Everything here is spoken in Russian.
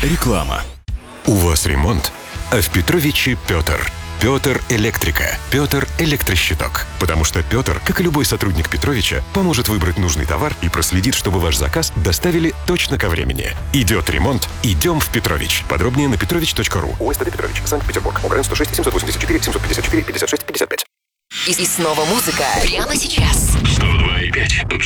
Реклама. У вас ремонт, а в Петровиче Петр. Петр Электрика. Петр Электрощиток. Потому что Петр, как и любой сотрудник Петровича, поможет выбрать нужный товар и проследит, чтобы ваш заказ доставили точно ко времени. Идет ремонт, идем в Петрович. Подробнее на petrovich.ru. УСТД Петрович, Санкт-Петербург. ОГРН 106 784 754 56 55. И снова музыка. Прямо сейчас. 102,5.